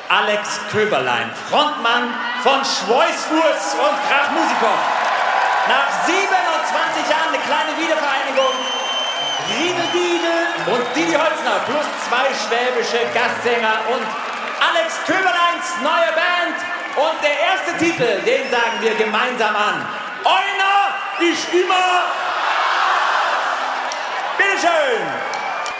Alex Köberlein, Frontmann von Schweißfuß und Krachmusikow. Nach 27 Jahren eine kleine Wiedervereinigung. Riedel Diegel und Didi Holzner plus 2 schwäbische Gastsänger und Alex Köberleins neue Band. Und der erste Titel, den sagen wir gemeinsam an. Einer ist immer. Bitteschön.